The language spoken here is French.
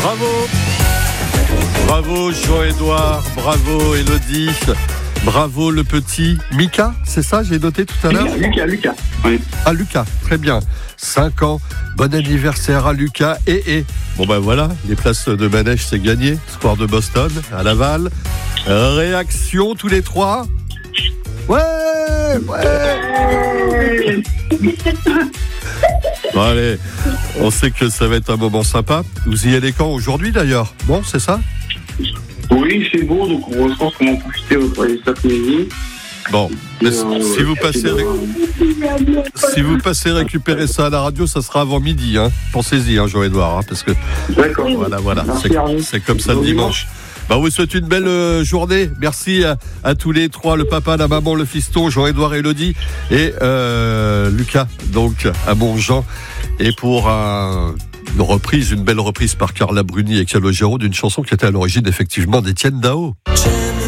Bravo. Bravo Jean-Édouard, bravo Élodie, bravo le petit Mika, c'est ça, j'ai noté tout à l'heure. Lucas, oui. Ah Lucas, très bien, 5 ans, bon anniversaire à Lucas et. Bon ben voilà, les places de manège c'est gagné, Square de Boston, à Laval. Réaction tous les trois. Ouais. Bon, allez, on sait que ça va être un moment sympa. Vous y allez quand aujourd'hui d'ailleurs? Bon, c'est ça? Oui, c'est beau, donc je pense qu'on va en profiter cet après-midi. Bon, si vous passez récupérer ça à la radio, ça sera avant midi, hein. Pensez-y, hein, Jean-Édouard, hein, parce que d'accord. Voilà, c'est comme ça le dimanche. Bah, vous souhaite une belle journée. Merci à tous les trois, le papa, la maman, le fiston, Jean-Édouard et Élodie et Lucas, donc à Montjean. Et pour une belle reprise par Carla Bruni et Calogero d'une chanson qui était à l'origine effectivement d'Étienne Dao.